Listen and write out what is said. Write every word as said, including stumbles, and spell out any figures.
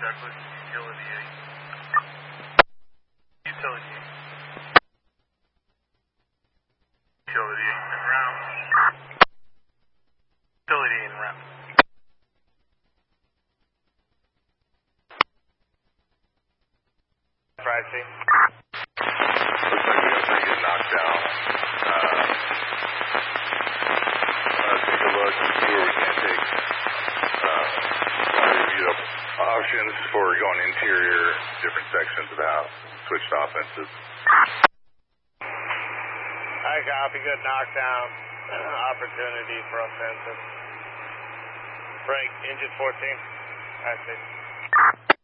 Douglas, utility eight. Utility eight. Utility eight and round. Utility eight and round. Pricey. Looks like we got to get knocked down. Uh, let's take a look and see where we can take. Uh, review the options for going interior, different sections of the house, switched offenses. I copy, good knockdown. Opportunity for offensive. Break, engine fourteen. I see.